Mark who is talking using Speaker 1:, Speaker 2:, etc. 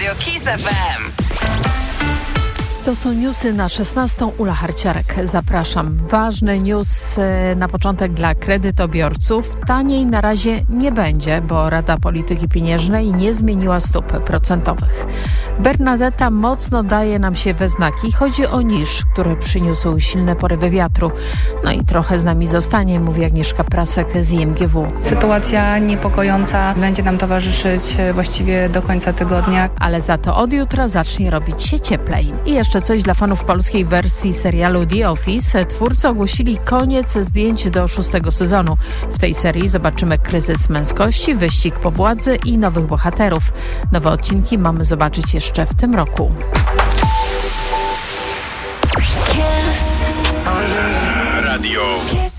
Speaker 1: Radio Kiss FM.
Speaker 2: To są newsy na 16. Ula Harciarek. Zapraszam. Ważny news na początek dla kredytobiorców. Taniej na razie nie będzie, bo Rada Polityki Pieniężnej nie zmieniła stóp procentowych. Bernadetta mocno daje nam się we znaki. Chodzi o niż, który przyniósł silne porywy wiatru. No i trochę z nami zostanie, mówi Agnieszka Prasek z IMGW.
Speaker 3: Sytuacja niepokojąca będzie nam towarzyszyć właściwie do końca tygodnia.
Speaker 2: Ale za to od jutra zacznie robić się cieplej. I jeszcze coś dla fanów polskiej wersji serialu The Office. Twórcy ogłosili koniec zdjęć do 6. sezonu. W tej serii zobaczymy kryzys męskości, wyścig po władzy i nowych bohaterów. Nowe odcinki mamy zobaczyć jeszcze w tym roku.
Speaker 1: Radio